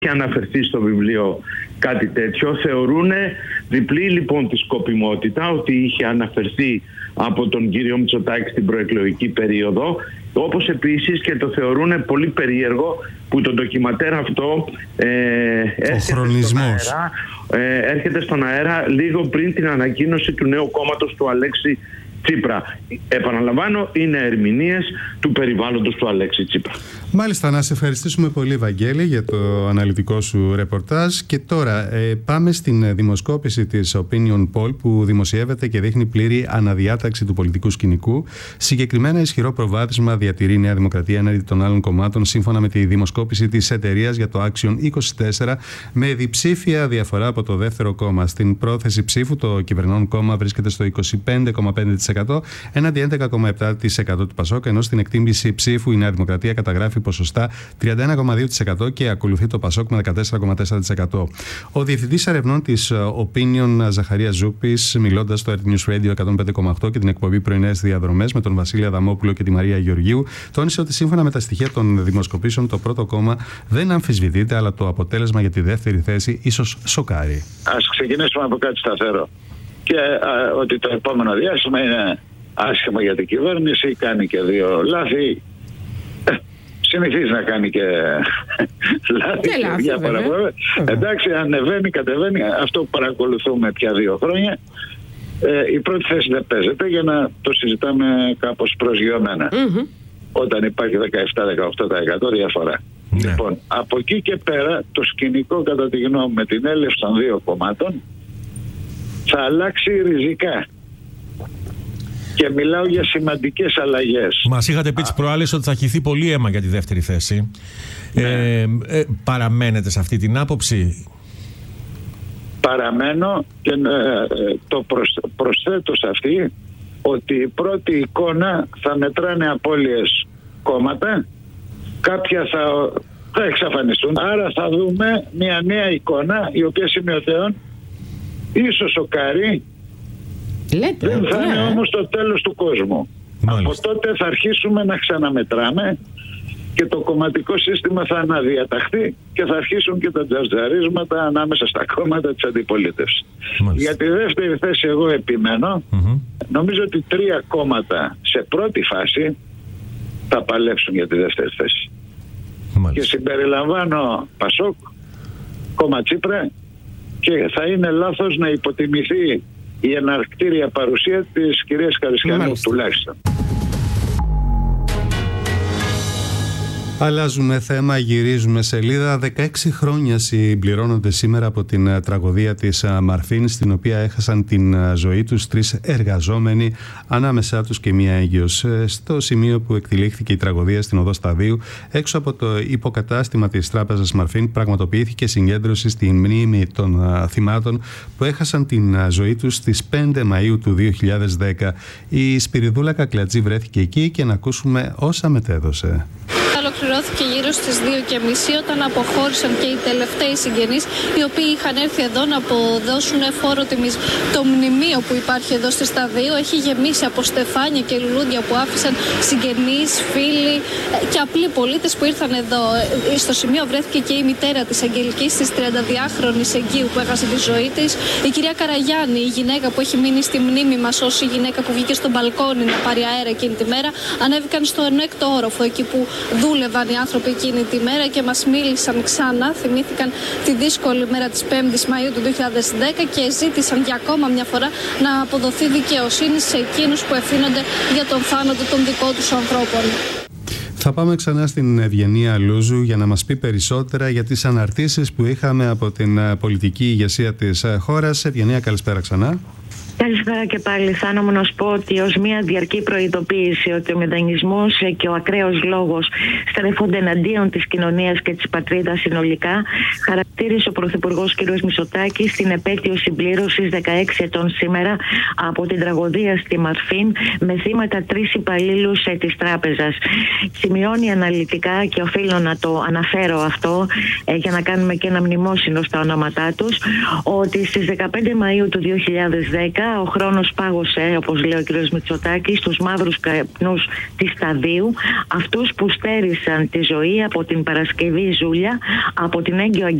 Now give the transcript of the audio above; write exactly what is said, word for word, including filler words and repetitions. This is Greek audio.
είχε αναφερθεί στο βιβλίο κάτι τέτοιο. Θεωρούν διπλή λοιπόν τη σκοπιμότητα ότι είχε αναφερθεί από τον κύριο Μητσοτάκη στην προεκλογική περίοδο, όπως επίσης και το θεωρούν πολύ περίεργο που το ντοκιματέρ αυτό ε, έρχεται, στον αέρα, ε, έρχεται στον αέρα λίγο πριν την ανακοίνωση του νέου κόμματος του Αλέξη Τσίπρα. Επαναλαμβάνω, είναι ερμηνείες του περιβάλλοντος του Αλέξη Τσίπρα. Μάλιστα, να σε ευχαριστήσουμε πολύ, Βαγγέλη, για το αναλυτικό σου ρεπορτάζ. Και τώρα ε, πάμε στην δημοσκόπηση της Opinion Poll που δημοσιεύεται και δείχνει πλήρη αναδιάταξη του πολιτικού σκηνικού. Συγκεκριμένα, ισχυρό προβάδισμα διατηρεί η Νέα Δημοκρατία έναντι των άλλων κομμάτων, σύμφωνα με τη δημοσκόπηση της εταιρείας για το Action είκοσι τέσσερα, με διψήφια διαφορά από το δεύτερο κόμμα. Στην πρόθεση ψήφου, το κυβερνών κόμμα βρίσκεται στο είκοσι πέντε κόμμα πέντε τοις εκατό έναντι έντεκα κόμμα επτά τοις εκατό του Πασόκ, ενώ στην εκτίμηση ψήφου η Νέα Δημοκρατία καταγράφει ποσοστά τριάντα ένα κόμμα δύο τοις εκατό και ακολουθεί το Πασόκ με δεκατέσσερα κόμμα τέσσερα τοις εκατό. Ο διευθυντής ερευνών της Opinion, Ζαχαρίας Ζούπης, μιλώντας στο Earth News Radio εκατόν πέντε κόμμα οκτώ και την εκπομπή Πρωινές Διαδρομές με τον Βασίλη Αδαμόπουλο και τη Μαρία Γεωργίου, τόνισε ότι σύμφωνα με τα στοιχεία των δημοσκοπήσεων το πρώτο κόμμα δεν αμφισβητείται, αλλά το αποτέλεσμα για τη δεύτερη θέση ίσως σοκάρει. Ας ξεκινήσουμε από κάτι σταθερό. Και α, ότι το επόμενο διάστημα είναι άσχημα για την κυβέρνηση, κάνει και δύο λάθη. Συνηθίζει να κάνει και λάθη και διάφορα πράγματα. Εντάξει, ανεβαίνει, κατεβαίνει. Αυτό που παρακολουθούμε πια δύο χρόνια. Ε, η πρώτη θέση δεν παίζεται για να το συζητάμε κάπως προσγειωμένα. Mm-hmm. Όταν υπάρχει δεκαεπτά με δεκαοκτώ τοις εκατό διαφορά. Mm-hmm. Λοιπόν, από εκεί και πέρα το σκηνικό, κατά τη γνώμη με την έλευση των δύο κομμάτων, θα αλλάξει ριζικά. Και μιλάω για σημαντικές αλλαγές. Μας είχατε πει τις προάλλες ότι θα χυθεί πολύ αίμα για τη δεύτερη θέση. Ναι. Ε, ε, παραμένετε σε αυτή την άποψη? Παραμένω και ε, το προσθέτω σε αυτή ότι η πρώτη εικόνα θα μετράνε απώλειες κόμματα, κάποια θα, θα εξαφανιστούν. Άρα θα δούμε μια νέα εικόνα, η οποία σημειωτέων ίσως σοκάρει. Λέτε, δεν θα είναι ναι. όμως το τέλος του κόσμου. Μάλιστα. Από τότε θα αρχίσουμε να ξαναμετράμε και το κομματικό σύστημα θα αναδιαταχθεί και θα αρχίσουν και τα τζατζαρίσματα ανάμεσα στα κόμματα της αντιπολίτευσης. Για τη δεύτερη θέση εγώ επιμένω. Mm-hmm. Νομίζω ότι τρία κόμματα σε πρώτη φάση θα παλέψουν για τη δεύτερη θέση. Μάλιστα. Και συμπεριλαμβάνω Πασόκ, κόμμα Τσίπρα, και θα είναι λάθος να υποτιμηθεί η εναρκτήρια παρουσία της κυρίας Καρισκανού τουλάχιστον. Αλλάζουμε θέμα, γυρίζουμε σελίδα. δεκαέξι χρόνια συμπληρώνονται σήμερα από την τραγωδία της Μαρφίν, στην οποία έχασαν την ζωή τους τρεις εργαζόμενοι, ανάμεσά τους και μία έγκυος. Στο σημείο που εκτυλίχθηκε η τραγωδία στην οδό Σταδίου, έξω από το υποκατάστημα της τράπεζας Μαρφίν, πραγματοποιήθηκε συγκέντρωση στη μνήμη των θυμάτων που έχασαν την ζωή τους στις πέντε Μαΐου του δύο χιλιάδες δέκα. Η Σπυριδούλα Κακλατζή βρέθηκε εκεί και να ακούσουμε όσα μετέδωσε. Ολοκληρώθηκε γύρω στις δύο και μισή όταν αποχώρησαν και οι τελευταίοι συγγενείς, οι οποίοι είχαν έρθει εδώ να αποδώσουν φόρο τιμής. Το μνημείο που υπάρχει εδώ στη Σταδίου έχει γεμίσει από στεφάνια και λουλούδια που άφησαν συγγενείς, φίλοι και απλοί πολίτες που ήρθαν εδώ. Στο σημείο βρέθηκε και η μητέρα της Αγγελικής, της τριανταδυάχρονης εγκύου που έχασε τη ζωή της. Η κυρία Καραγιάννη, η γυναίκα που έχει μείνει στη μνήμη μας ως η γυναίκα που βγήκε στον μπαλκόνι να πάρει αέρα εκείνη τη μέρα, ανέβηκαν στο ενέκτο όροφο, εκεί που δούλευαν οι άνθρωποι εκείνη τη μέρα και μας μίλησαν ξανά. Θυμήθηκαν τη δύσκολη μέρα της πέμπτης Μαΐου του δύο χιλιάδες δέκα και ζήτησαν για ακόμα μια φορά να αποδοθεί δικαιοσύνη σε εκείνους που ευθύνονται για τον θάνατο των δικών τους ανθρώπων. Θα πάμε ξανά στην Ευγενία Λούζου για να μας πει περισσότερα για τις αναρτήσεις που είχαμε από την πολιτική ηγεσία της χώρας. Ευγενία, καλησπέρα ξανά. Καλησπέρα και πάλι. Θα ήθελα να σου πω ότι ως μια διαρκή προειδοποίηση ότι ο μηδενισμός και ο ακραίος λόγος στρέφονται εναντίον της κοινωνίας και της πατρίδας συνολικά, χαρακτήρισε ο Πρωθυπουργός κ. Μητσοτάκης στην επέτειο συμπλήρωσης δεκαέξι ετών σήμερα από την τραγωδία στη Μαρφίν με θύματα τρεις υπαλλήλους της τράπεζας. Στην σημειώνει αναλυτικά, και οφείλω να το αναφέρω αυτό ε, για να κάνουμε και ένα μνημόσυνο στα ονόματά τους, ότι στις δεκαπέντε Μαΐου του δύο χιλιάδες δέκα ο χρόνος πάγωσε, όπως λέει ο κ. Μητσοτάκης, στους μαύρους καπνούς της Σταδίου, αυτούς που στέρισαν τη ζωή από την Παρασκευή Ζούλια, από την έγκυο